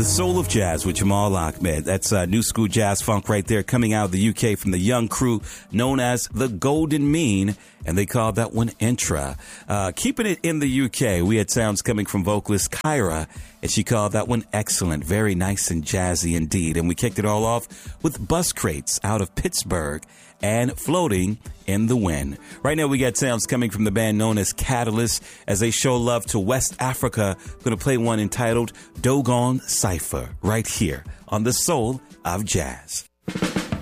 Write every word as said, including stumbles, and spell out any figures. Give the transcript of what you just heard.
The Soul of Jazz with Jamal Ahmed. That's uh, new school jazz funk right there, coming out of the U K from the young crew known as the Golden Mean, and they called that one Intra. Uh, keeping it in the U K, we had sounds coming from vocalist Kyra, and she called that one Excellent, very nice and jazzy indeed. And we kicked it all off with Bus Crates out of Pittsburgh and Floating in the Wind. Right now we got sounds coming from the band known as Catalyst as they show love to West Africa. We're going to play one entitled Dogon Cypher right here on The Soul of Jazz.